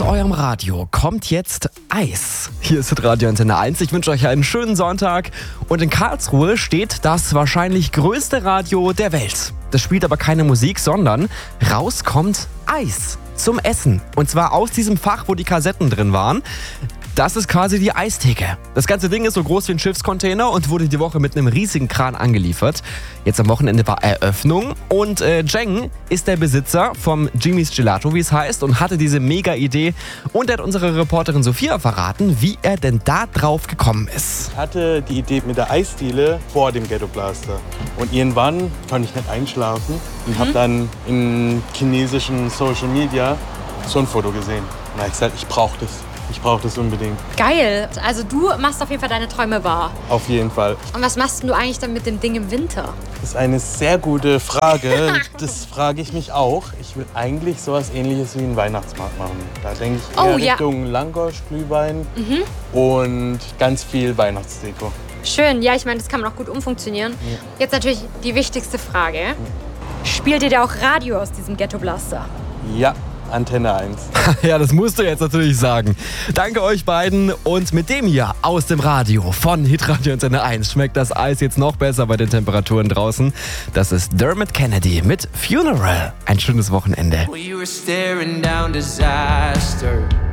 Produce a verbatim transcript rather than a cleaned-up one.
eurem Radio kommt jetzt Eis. Hier ist Radio Antenne eins. Ich wünsche euch einen schönen Sonntag. Und in Karlsruhe steht das wahrscheinlich größte Radio der Welt. Das spielt aber keine Musik, sondern raus kommt Eis zum Essen. Und zwar aus diesem Fach, wo die Kassetten drin waren. Das ist quasi die Eistheke. Das ganze Ding ist so groß wie ein Schiffscontainer und wurde die Woche mit einem riesigen Kran angeliefert. Jetzt am Wochenende war Eröffnung und äh, Jeng ist der Besitzer vom Jimmy's Gelato, wie es heißt, und hatte diese mega Idee. Und er hat unsere Reporterin Sophia verraten, wie er denn da drauf gekommen ist. Ich hatte die Idee mit der Eisdiele vor dem Ghetto Blaster. Und irgendwann konnte ich nicht einschlafen und mhm. habe dann in chinesischen Social Media so ein Foto gesehen. Und da habe ich gesagt, ich brauche das. Ich brauche das unbedingt. Geil. Also du machst auf jeden Fall deine Träume wahr. Auf jeden Fall. Und was machst du eigentlich dann mit dem Ding im Winter? Das ist eine sehr gute Frage. Das frage ich mich auch. Ich will eigentlich sowas Ähnliches wie einen Weihnachtsmarkt machen. Da denke ich eher oh, ja. Richtung Langosch, Glühwein mhm. und ganz viel Weihnachtsdeko. Schön. Ja, ich meine, das kann man auch gut umfunktionieren. Ja. Jetzt natürlich die wichtigste Frage. Ja. Spielt ihr da auch Radio aus diesem Ghetto Blaster? Ja. Antenne eins. Ja, das musst du jetzt natürlich sagen. Danke euch beiden. Und mit dem hier aus dem Radio von Hitradio Antenne eins schmeckt das Eis jetzt noch besser bei den Temperaturen draußen. Das ist Dermot Kennedy mit Funeral. Ein schönes Wochenende. Well, you were staring down disaster.